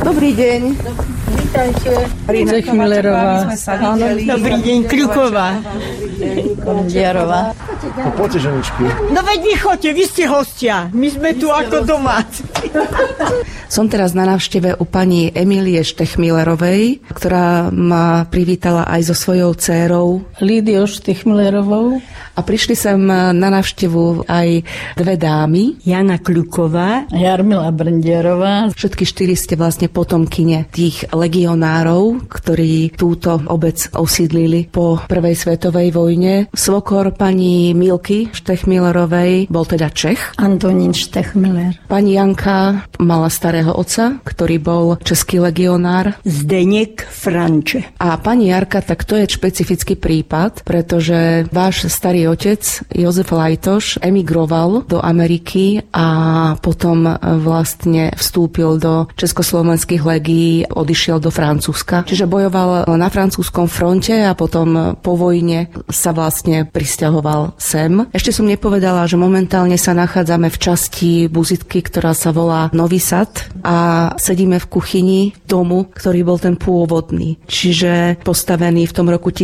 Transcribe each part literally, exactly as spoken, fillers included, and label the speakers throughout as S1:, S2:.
S1: Dobrý deň.
S2: Vítajte.
S3: Techmillerová.
S2: Dobrý deň, Kľuková.
S3: Kondiarová.
S4: No poďte, ženičky.
S2: No veď vy chodte, vy ste hostia. My sme tu ako domáci.
S1: Som teraz na návšteve u pani Emílie Štechmillerovej, ktorá ma privítala aj so svojou dcérou
S3: Lídiou Štechmillerovou.
S1: A prišli sem na návštevu aj dve dámy.
S2: Jana Kľuková.
S3: Jarmila Brndierová.
S1: Všetky štyri ste vlastne potomkyne tých legionárov, ktorí túto obec osídlili po prvej svetovej vojne. Svokor pani Milky Štechmillerovej bol teda Čech.
S3: Antonín Štechmiller.
S1: Pani Janka mala starého otca, ktorý bol český legionár.
S2: Zdeněk Franče.
S1: A pani Jarka, tak to je špecifický prípad, pretože váš starý otec Jozef Lajtoš emigroval do Ameriky a potom vlastne vstúpil do československých legií, odišiel do Francúzska. Čiže bojoval na francúzskom fronte a potom po vojne sa vlastne prisťahoval sem. Ešte som nepovedala, že momentálne sa nachádzame v časti Buzitky, ktorá sa volá Nový Sad a sedíme v kuchyni domu, ktorý bol ten pôvodný. Čiže postavený v tom roku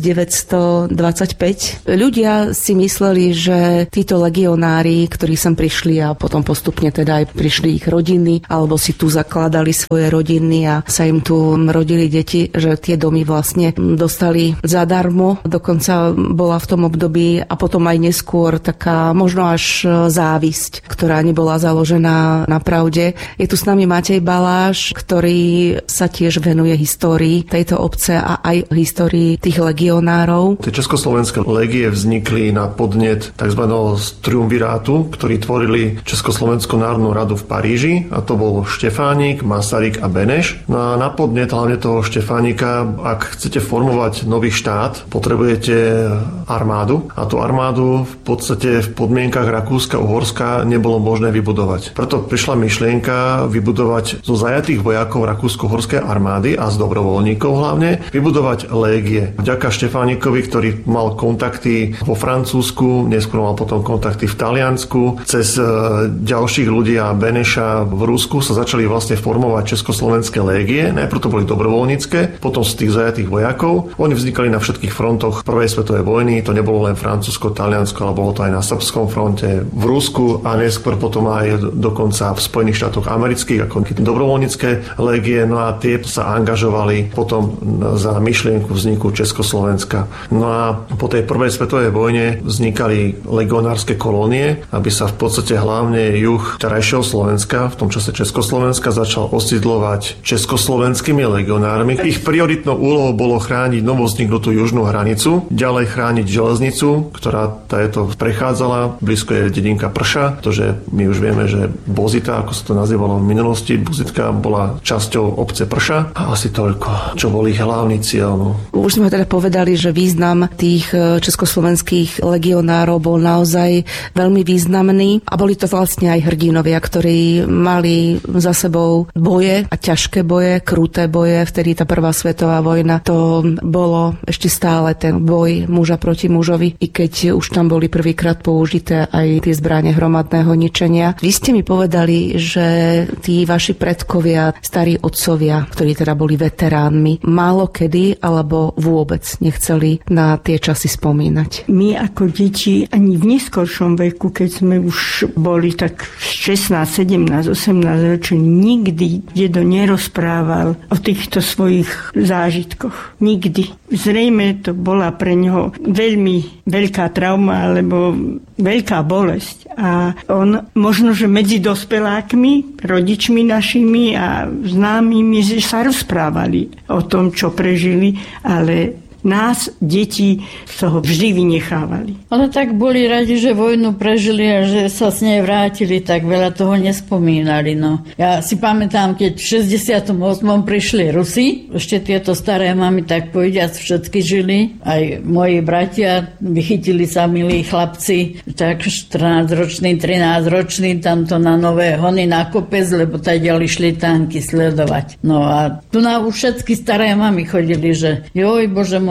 S1: devätnásťstodvadsaťpäť. Ľudia si mysleli, že títo legionári, ktorí sem prišli a potom postupne teda aj prišli ich rodiny, alebo si tu zakladali svoje rodiny a sa im tu rodili deti, že tie domy vlastne dostali zadarmo. Dokonca bola v tom období a potom aj neskôr taká možno až závisť, ktorá nebola založená na pravde. Je tu s nami Matej Baláš, ktorý sa tiež venuje histórii tejto obce a aj histórii tých legionárov.
S4: Tie československé legie vznikli na podnet tzv. Triumvirátu, ktorí tvorili Československú národnú radu v Paríži, a to bol Štefánik, Masaryk a Beneš. No a na podnet hlavne toho Štefánika, ak chcete formovať nový štát, potrebujete armádu a tú armádu v podstate v podmienkach Rakúska-Uhorska nebolo možné vybudovať. Preto prišla myšlienka vybudovať zo zajatých vojakov Rakúsko-Uhorskej armády a z dobrovoľníkov hlavne vybudovať légie. Vďaka Štefánikovi, ktorý mal kontakty vo Francúzsku, neskôr mal potom kontakty v Taliansku, cez ďalších ľudí a Beneša v Rusku sa začali vlastne formovať československé légie. Najprv to boli dobrovoľnícke, potom z tých zajatých vojakov. Oni vznikali na všetkých frontoch prvej svetovej vojny, to nebolo len Francúzsko, Taliansko, ale bolo to aj na srbskom fronte, v Rusku a neskôr potom aj dokonca v Spojených štátoch amerických ako dobrovoľnícke légie. No a tie sa angažovali potom za myšlienku vzniku Československa. No a po tej prvej svetovej vojne vznikali legionárske kolónie, aby sa v podstate hlavne juh terajšieho Slovenska, v tom čase Československa, začal osídlovať československými legionármi. Ich prioritnou úlohou bolo chrániť novovzniknutú južnú hranicu, ďalej chrániť železnicu, ktorá táto prechádzala, blízko je dedinka Prša, pretože my už vieme, že Bozita, ako sa to nazývalo v minulosti, Buzitka bola časťou obce Prša. A asi toľko, čo bol ich hlavný cieľ. No.
S1: Už sme teda povedali, že význam tých československých legionárov bol naozaj veľmi významný a boli to vlastne aj hrdinovia, ktorí mali za sebou boje a ťažké boje, kruté boje. Vtedy tá prvá svetová vojna, to bolo ešte stále ten boj muža proti mužovi, i keď už tam boli prvýkrát použité aj tie zbrane hromadného ničenia. Vy ste mi povedali, že tí vaši predkovia, starí otcovia, ktorí teda boli veteránmi, málo kedy alebo vôbec nechceli na tie časy spomínať.
S2: My ako deti ani v neskoršom veku, keď sme už boli tak šestnásť, sedemnásť, osemnásť ročí, nikdy dedo nerozprával o týchto svojich zážitkoch. Nikdy. Zrejme to bola pre neho veľmi veľká trauma alebo veľká bolesť. A on možno, že medzi dospelákmi, rodičmi našimi a známymi sa rozprávali o tom, čo prežili, ale nás, deti, z toho vždy vynechávali.
S3: Ale tak boli radi, že vojnu prežili a že sa s nej vrátili, tak veľa toho nespomínali. No. Ja si pamätám, keď v šesťdesiatom ôsmom prišli Rusi, ešte tieto staré mamy, tak povediac, všetky žili. Aj moji bratia vychytili sa, milí chlapci, tak štrnásťroční, trinásťroční, tamto na Nové Hony na kopec, lebo tady šli tanky sledovať. No a tu na už všetky staré mamy chodili, že joj, Bože môj,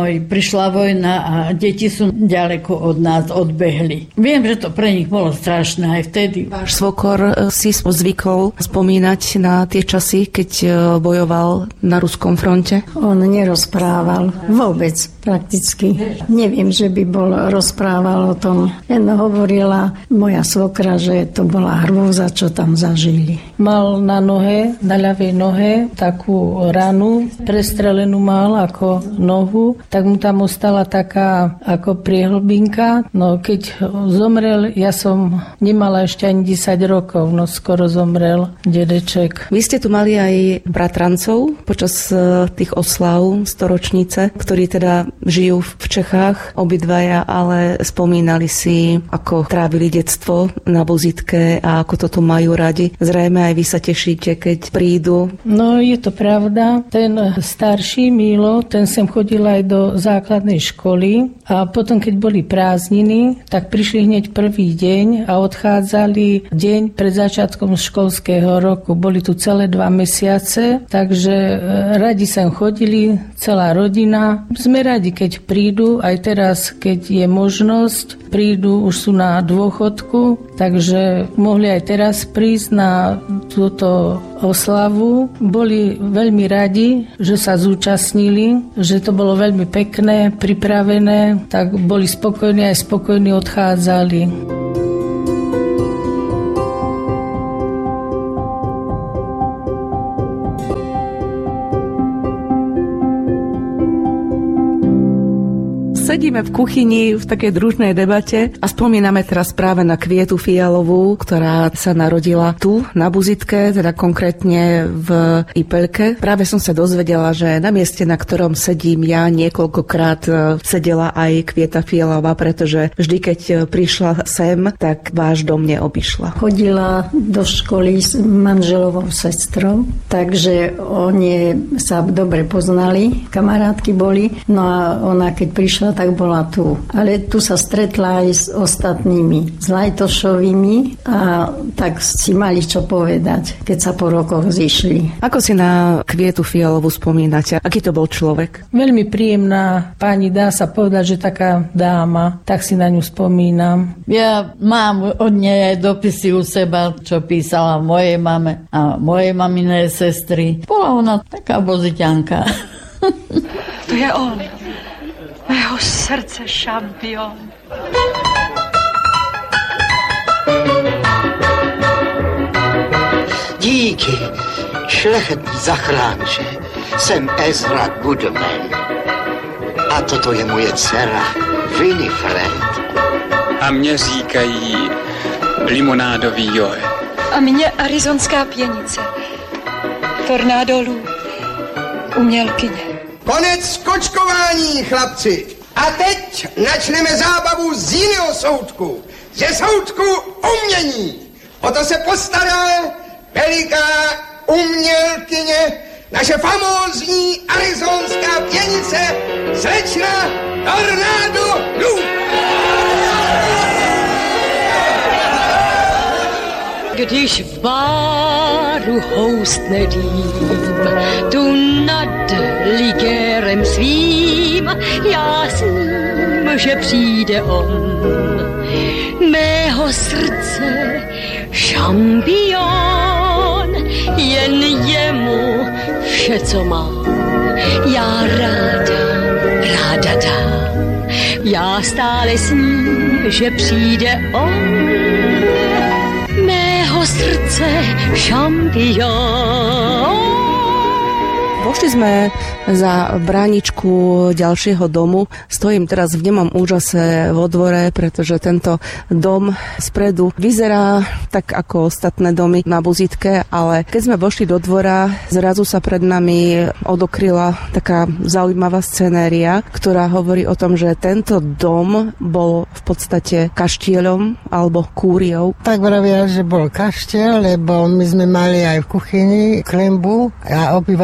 S3: môj, prišla vojna a deti sú ďaleko od nás, odbehli. Viem, že to pre nich bolo strašné aj vtedy.
S1: Váš svokor si zvykol spomínať na tie časy, keď bojoval na ruskom fronte?
S5: On nerozprával vôbec prakticky. Neviem, že by bol rozprával o tom. Len hovorila moja svokra, že to bola hrôza, čo tam zažili.
S6: Mal na nohe, na ľavej nohe takú ranu, prestrelenú mal ako nohu, tak mu tam ostala taká ako priehlbinka. No keď zomrel, ja som nemala ešte ani desať rokov, no skoro zomrel dedeček.
S1: Vy ste tu mali aj bratrancov počas tých oslav storočnice, ktorí teda žijú v Čechách, obidvaja, ale spomínali si, ako trávili detstvo na Buzitke a ako toto majú radi. Zrejme aj vy sa tešíte, keď prídu.
S6: No je to pravda. Ten starší Milo, ten sem chodil aj do základnej školy a potom, keď boli prázdniny, tak prišli hneď prvý deň a odchádzali deň pred začiatkom školského roku. Boli tu celé dva mesiace, takže radi sem chodili, celá rodina. Sme radi, keď prídu, aj teraz, keď je možnosť, prídu, už sú na dôchodku, takže mohli aj teraz prísť na túto oslavu. Boli veľmi radi, že sa zúčastnili, že to bolo veľmi pekné, pripravené, tak boli spokojní, aj spokojní odchádzali.
S1: Sedíme v kuchyni v takej družnej debate a spomíname teraz práve na Kvietu Fialovú, ktorá sa narodila tu na Buzitke, teda konkrétne v Ipeľke. Práve som sa dozvedela, že na mieste, na ktorom sedím ja, niekoľkokrát sedela aj Kvieta Fialová, pretože vždy, keď prišla sem, tak váš dom neobyšla.
S5: Chodila do školy s manželovou sestrou, takže oni sa dobre poznali, kamarátky boli, no a ona keď prišla, tak bola tu. Ale tu sa stretla aj s ostatnými, s Lajtošovými a tak si mali čo povedať, keď sa po rokoch zišli.
S1: Ako si na Kvietu Fialovú spomínate? Aký to bol človek?
S6: Veľmi príjemná pani, dá sa povedať, že taká dáma, tak si na ňu spomínam.
S3: Ja mám od nej aj dopisy u seba, čo písala mojej mame a mojej maminej sestry. Bola ona taká boziťanka.
S7: To je on. Mého srdce šampion.
S8: Díky, šlechetný zachránče, jsem Ezra Goodman. A toto je moje dcera, Winifred.
S9: A mě říkají limonádový Joe.
S7: A mě arizonská pěnice. Tornádolů, umělkyně.
S10: Konec kočkování, chlapci. A teď načneme zábavu z jiného soudku. Ze soudku umění. O to se postará veliká umělkyně, naše famózní arizonská pěnice, slečna Tornádo Lou.
S11: Když v báru houstne dým, tu nad ligérem svým, já sním, že přijde on. Mého srdce šampion, jen jemu vše, co mám, já ráda, ráda dám. Já stále sním, že přijde on. Mého srdce šampión.
S1: Vošli sme za bráničku ďalšieho domu. Stojím teraz v nemom úžase vo dvore, pretože tento dom spredu vyzerá tak ako ostatné domy na Buzitke, ale keď sme vošli do dvora, zrazu sa pred nami odokryla taká zaujímavá scenéria, ktorá hovorí o tom, že tento dom bol v podstate kaštieľom alebo kúriou.
S12: Tak vravia, že bol kaštieľ, lebo my sme mali aj v kuchyni klembu a obývačku mám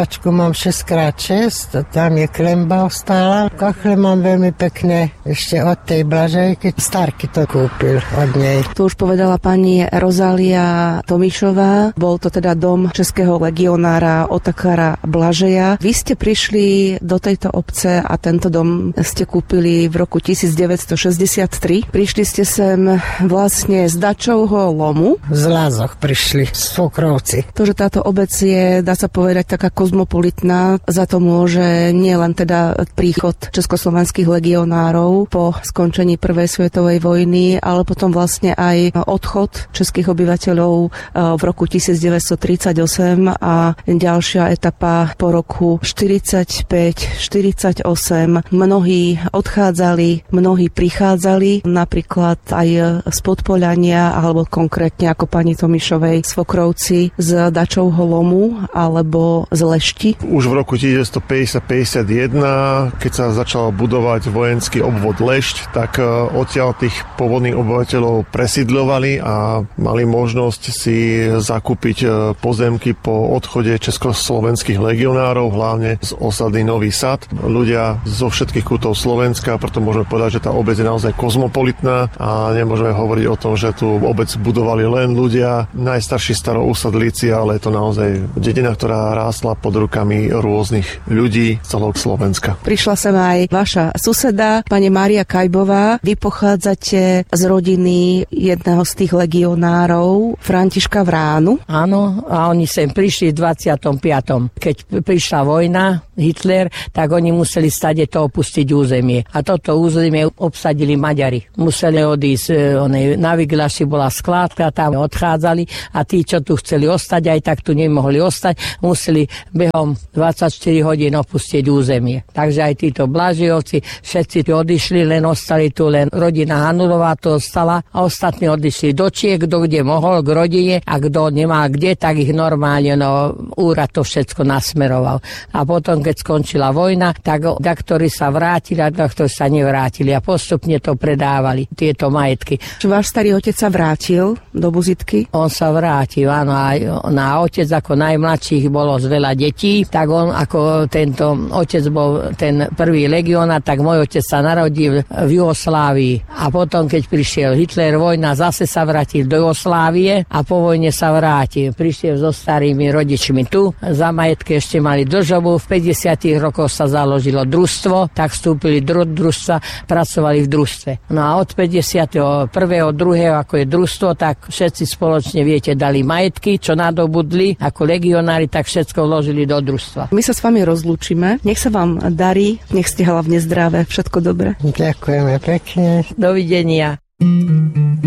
S12: mám šesť krát šesť, tam je klemba ostála. Kachle mám veľmi pekné, ešte od tej Blažejky. Starky to kúpil od nej.
S1: Tu už povedala pani Rozália Tomišová. Bol to teda dom českého legionára Otakara Blažeja. Vy ste prišli do tejto obce a tento dom ste kúpili v roku devätnásťstošesťdesiattri. Prišli ste sem vlastne z Dačovho lomu.
S12: Z Lázoch prišli, z Svokrovci.
S1: To, že táto obec je, dá sa povedať, taká kozmopolitná, za to môže nie len teda príchod československých legionárov po skončení prvej svetovej vojny, ale potom vlastne aj odchod českých obyvateľov v roku devätnásťtridsaťosem a ďalšia etapa po roku štyridsaťpäť štyridsaťosem. Mnohí odchádzali, mnohí prichádzali, napríklad aj z Podpoľania, alebo konkrétne ako pani Tomišovej Svokrovci z Dačovho lomu alebo z Lešti.
S4: Už v roku devätnásťpäťdesiat päťdesiatjeden, keď sa začal budovať vojenský obvod Lešť, tak odtiaľ tých pôvodných obyvateľov presídľovali a mali možnosť si zakúpiť pozemky po odchode československých legionárov, hlavne z osady Nový Sad. Ľudia zo všetkých kútov Slovenska, preto môžeme povedať, že tá obec je naozaj kozmopolitná a nemôžeme hovoriť o tom, že tu obec budovali len ľudia, najstarší starousadlíci, ale je to naozaj dedina, ktorá rástla pod rukami rôznych ľudí z celého Slovenska.
S1: Prišla sem aj vaša suseda, pani Mária Kajbová. Vy pochádzate z rodiny jedného z tých legionárov, Františka Vránu.
S13: Áno, a oni sem prišli v dvadsiatom piatom Keď prišla vojna, Hitler, tak oni museli stade to opustiť územie. A toto územie obsadili Maďari. Museli odísť, one, na Viglaši bola skládka, tam odchádzali a tí, čo tu chceli ostať, aj tak tu nemohli ostať, museli behom dvadsaťštyri hodín opustiť územie. Takže aj títo Blažejovci, všetci tu odišli, len ostali tu, len rodina Hanulová tu ostala a ostatní odišli do Čiech, kto kde mohol, k rodine, a kto nemal kde, tak ich normálne, no, úrad to všetko nasmeroval. A potom, keď skončila vojna, tak daktori sa vrátili a daktori sa nevrátili a postupne to predávali, tieto majetky.
S1: Čo váš starý otec sa vrátil do Buzitky?
S13: On sa vrátil, áno, aj na otec ako najmladších bolo z veľa detí, tak on ako tento otec bol ten prvý legionár, tak môj otec sa narodil v Jugoslávii a potom, keď prišiel Hitler, vojna, zase sa vrátil do Jugoslávie a po vojne sa vrátil. Prišiel so starými rodičmi tu, za majetky ešte mali držobu, v päťdesiatych rokoch sa založilo družstvo, tak vstúpili do družstva, pracovali v družstve. No a od päťdesiateho prvého druhého ako je družstvo, tak všetci spoločne, viete, dali majetky, čo nadobudli ako legionári, tak všetko vložili do družstva.
S1: My sa s vami rozlúčime. Nech sa vám darí, nech ste hlavne zdravé, všetko dobré.
S12: Ďakujeme pekne.
S13: Dovidenia.